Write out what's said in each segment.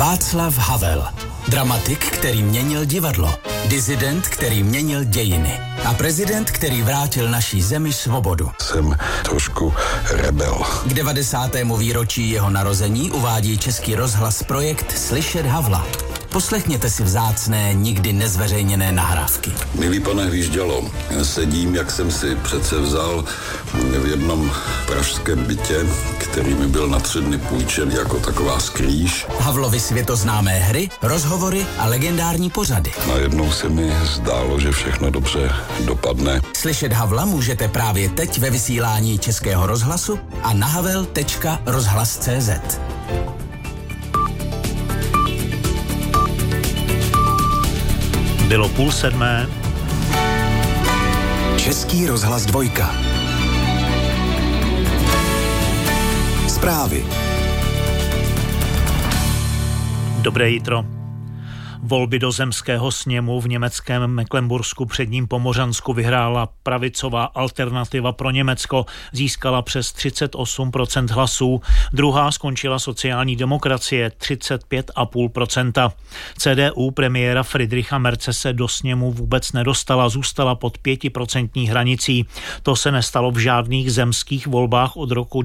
Václav Havel. Dramatik, který měnil divadlo. Disident, který měnil dějiny. A prezident, který vrátil naší zemi svobodu. Jsem trošku rebel. K 90. výročí jeho narození uvádí Český rozhlas projekt Slyšet Havla. Poslechněte si vzácné, nikdy nezveřejněné nahrávky. Milý pane Hvíždělo, sedím, jak jsem si přece vzal v jednom pražském bytě, který mi byl na 3 dny půjčen jako taková skrýž. Havlovy světoznámé hry, rozhovory a legendární pořady. Najednou se mi zdálo, že všechno dobře dopadne. Slyšet Havla můžete právě teď ve vysílání Českého rozhlasu a na havel.rozhlas.cz. Bylo 6:30. Český rozhlas 2. Zprávy. Dobré jitro. Volby do zemského sněmu v německém Mecklenbursku předním Pomořansku vyhrála pravicová Alternativa pro Německo, získala přes 38% hlasů. Druhá skončila sociální demokracie 35,5%. CDU premiéra Friedricha Merze se do sněmu vůbec nedostala, zůstala pod 5% hranicí. To se nestalo v žádných zemských volbách od roku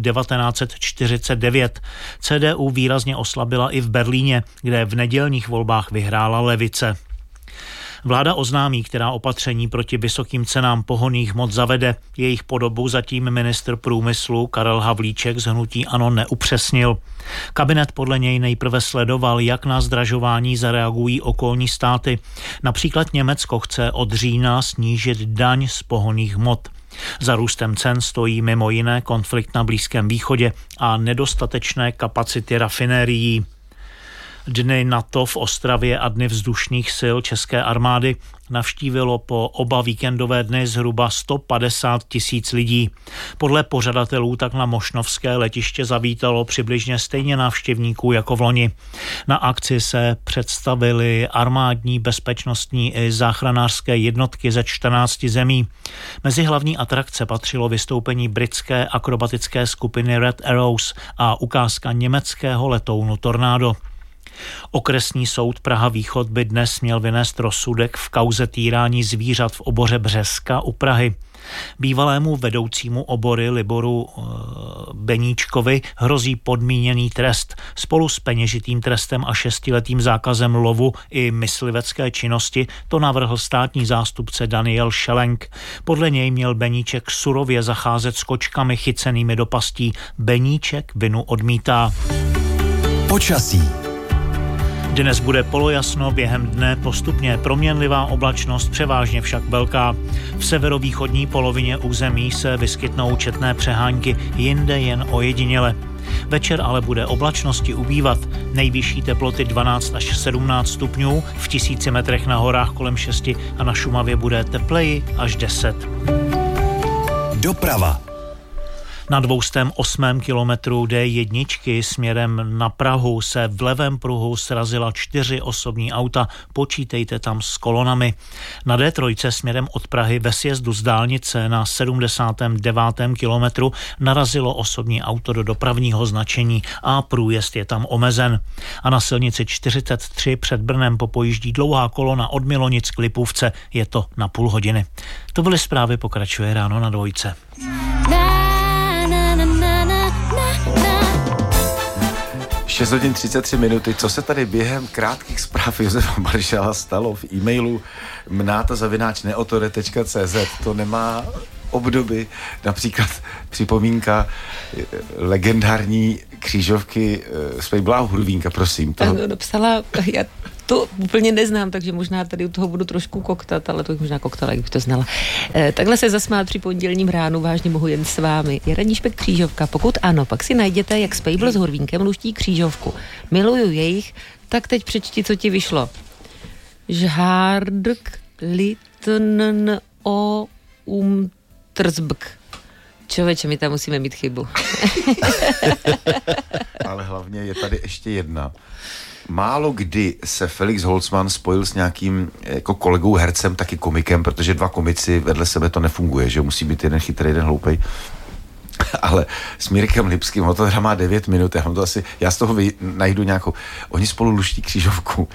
1949. CDU výrazně oslabila i v Berlíně, kde v nedělních volbách vyhrála levice. Vláda oznámí, která opatření proti vysokým cenám pohonných hmot zavede. Jejich podobu zatím ministr průmyslu Karel Havlíček z hnutí ANO neupřesnil. Kabinet podle něj nejprve sledoval, jak na zdražování zareagují okolní státy. Například Německo chce od října snížit daň z pohonných hmot. Za růstem cen stojí mimo jiné konflikt na Blízkém východě a nedostatečné kapacity rafinérií. Dny NATO v Ostravě a dny vzdušných sil České armády navštívilo po oba víkendové dny zhruba 150 000 lidí. Podle pořadatelů tak na mošnovské letiště zavítalo přibližně stejně návštěvníků jako v loni. Na akci se představily armádní, bezpečnostní i záchranářské jednotky ze 14 zemí. Mezi hlavní atrakce patřilo vystoupení britské akrobatické skupiny Red Arrows a ukázka německého letounu Tornado. Okresní soud Praha Východ by dnes měl vynést rozsudek v kauze týrání zvířat v oboře Břeska u Prahy. Bývalému vedoucímu obory Liboru Beníčkovi hrozí podmíněný trest. Spolu s peněžitým trestem a 6letým zákazem lovu i myslivecké činnosti to navrhl státní zástupce Daniel Šelenk. Podle něj měl Beníček surově zacházet s kočkami chycenými do pastí. Beníček vinu odmítá. Počasí. Dnes bude polojasno, během dne postupně proměnlivá oblačnost, převážně však velká. V severovýchodní polovině území se vyskytnou četné přehánky, jinde jen ojediněle. Večer ale bude oblačnosti ubývat. Nejvyšší teploty 12 až 17 stupňů, v 1000 metrech na horách kolem 6 a na Šumavě bude tepleji až 10. Doprava. Na 208. kilometru D1 směrem na Prahu se v levém pruhu srazila 4 osobní auta, počítejte tam s kolonami. Na D3 směrem od Prahy ve sjezdu z dálnice na 79. kilometru narazilo osobní auto do dopravního značení a průjezd je tam omezen. A na silnici 43 před Brnem popojíždí dlouhá kolona od Milonic k Lipůvce, je to na půl hodiny. To byly zprávy, pokračuje ráno na 2. 6 hodin 33 minuty. Co se tady během krátkých zpráv Josefa Maršala stalo v e-mailu mnata@neotore.cz? To nemá obdoby. Například připomínka legendární křížovky Svejbláho Hurvínka, prosím. To napsala, já to úplně neznám, takže možná tady u toho budu trošku koktat, ale to bych možná koktala, jak bych to znala. Takhle se zasmát při pondělním ránu, vážně mohu jen s vámi. Je Radní Špek křížovka? Pokud ano, pak si najděte, jak Spejbl s Hurvínkem luští křížovku. Miluju jejich, tak teď přečti, co ti vyšlo. Žhárdk litn o trzbk. Člověče, my tam musíme mít chybu. Ale hlavně je tady ještě jedna. Málo kdy se Felix Holzmann spojil s nějakým jako kolegou hercem, taky komikem, protože dva komici vedle sebe to nefunguje, že musí být jeden chytrý, jeden hloupej. Ale s Mirkem Lipským, to teda má 9 minut, já z toho najdu nějakou, oni spolu luští křížovku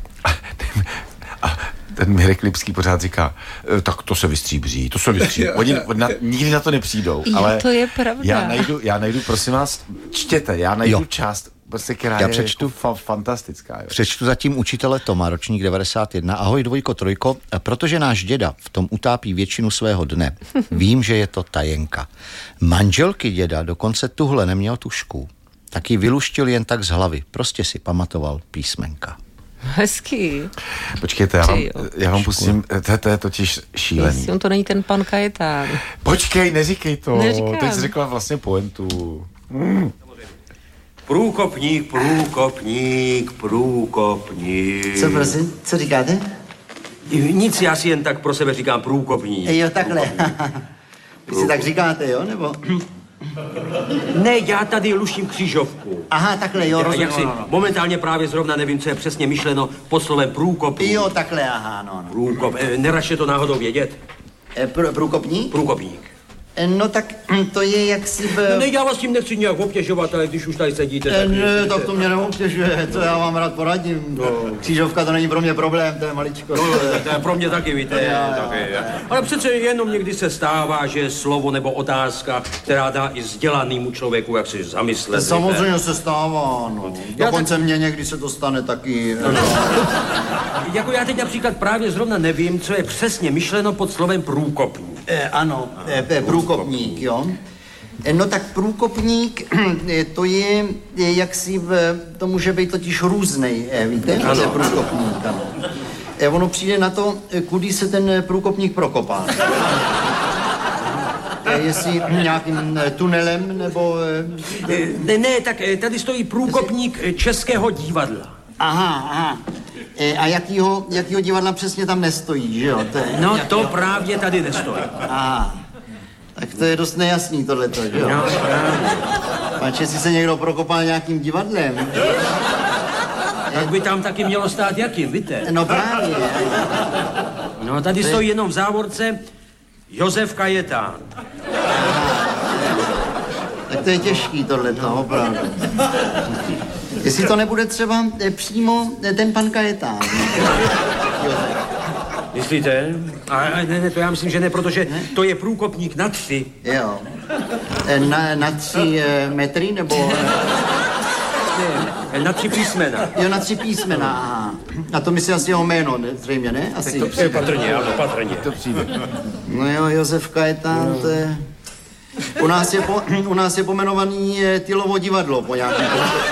a ten Mirek Lipský pořád říká, tak to se vystříbří. Oni nikdy na to nepřijdou, ale to je pravda. Já najdu, prosím vás, čtěte, já najdu část, která je jako fantastická. Jo. Přečtu zatím učitele Toma, ročník 91. Ahoj, 2, 3, protože náš děda v tom utápí většinu svého dne. Vím, že je to tajenka. Manželky děda dokonce tuhle neměl tušku. Tak ji vyluštil jen tak z hlavy. Prostě si pamatoval písmenka. Hezký. Počkejte, já vám pustím, to je totiž šílený. Jestli on to není ten pan Kajetán. Počkej, neříkej to. Neříkám. Teď jsi řekla vlastně pointu. Průkopník. Co prosím? Co říkáte? Nic, já si jen tak pro sebe říkám průkopník. Jo, takhle. Vy si tak říkáte, jo, nebo? Ne, já tady luštím křížovku. Aha, takhle, jo, rozumím. Momentálně právě zrovna nevím, co je přesně myšleno pod slovem průkopník. Jo, takhle, aha, no. Průkop, neraš je to náhodou vědět? Průkopník? Průkopník. No tak to je jaksi Ne, já vás tím nechci nějak obtěžovat, ale když už tady sedíte, tak... Ne, tak to mě neobtěžuje, to já vám rád poradím. No. Křížovka to není pro mě problém, to je maličko. No, to je pro mě taky, víte. Ale přece jenom někdy se stává, že slovo nebo otázka, která dá i vzdělanému člověku, jak si zamyslet. Samozřejmě se stává, no. Dokonce mně někdy se to stane taky. Jako já teď například právě zrovna nevím, co je přesně myšleno pod slovem průkopník. Ano, průkopník, jo. No tak průkopník, to je jaksi, to může být totiž různej, víte? Ano. Průkopník, ano. Ono přijde na to, kudy se ten průkopník prokopá. Jestli nějakým tunelem, nebo... Ne, tak tady stojí průkopník Českého divadla. Aha. A jakýho divadla přesně tam nestojí, že jo? No to právě tady nestojí. Aha. Tak to je dost nejasný tohleto, že jo? No, právě. Páč, jestli se někdo prokopal nějakým divadlem. Tak by tam taky mělo stát jaký, víte? No právě. No tady stojí jenom v závorce Josef Kajetán. Tak to je těžký tohleto, opravdu. Jestli to nebude třeba přímo ten pan Kajetán. Myslíte? Ne, to já myslím, že ne, protože to je průkopník na 3. Jo. Na 3 metry, nebo... Ne, na 3 písmena. Jo, na 3 písmena, aha. A to myslí asi jeho jméno, ne? Zřejmě, ne? Asi. Patrně, ano, patrně. To přijde. No jo, Josef Kajetán, to je... U nás je pomenovaný Tylovo divadlo po nějakém...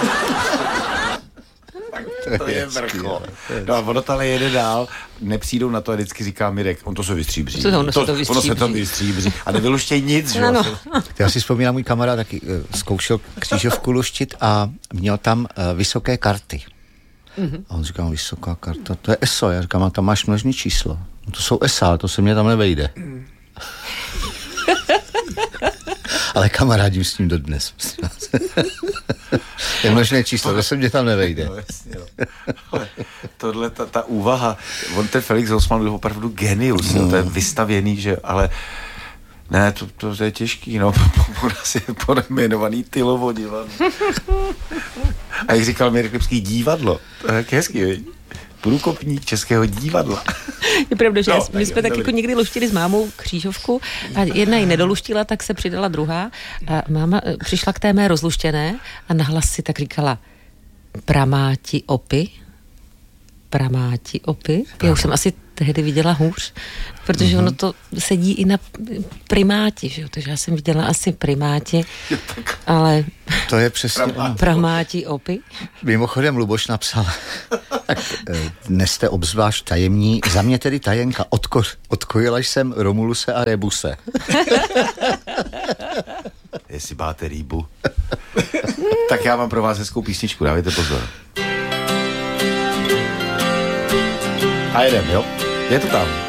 To je vrchol. No a ono to ale jede dál, nepřijdou na to a vždycky říká Mirek, on to se vystříbří. Ono se to vystříbří. A nevyluštěj nic, že jo? No. Já si vzpomínám, můj kamarád taky zkoušel křížovku luštit a měl tam vysoké karty. A on říkal, vysoká karta, to je ESO. Já říkám, a tam máš množný číslo. No to jsou ESA, ale to se mě tam nevejde. Ale kamarádím s ním dodnes. Je množné číslo, to se mě tam nevejde. No, jasně, jo. Ale tohle, ta úvaha, on ten Felix Holzmann byl opravdu genius, to je vystavěný, že, ale ne, to je těžký, no, u nás je pojmenovaný Tylovo divadlo. A jak říkal Mirek Lipský, divadlo, to je hezký, viď? Průkopník Českého divadla. Je pravda, že my jsme tak jako někdy luštili s mámou křížovku a jedna ji nedoluštila, tak se přidala druhá a máma přišla k té mé rozluštěné a nahlas si tak říkala pramáti opy. Já už jsem asi tehdy viděla hůř, protože ono to sedí i na primáti, že jo? Takže já jsem viděla asi primáti, ale... To je přesně... Pramáti opy. Mimochodem Luboš napsal, tak dnes jste obzvlášť tajemní, za mě tedy tajenka, odkojila jsem Romuluse a Rebuse. Jestli máte rýbu. Tak já mám pro vás hezkou písničku, dávejte pozor. A jedem, jo? Je to tam.